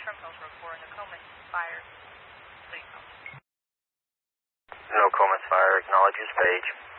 from Hillsborough 4, Nokomis Fire. Please. Nokomis Fire acknowledges page.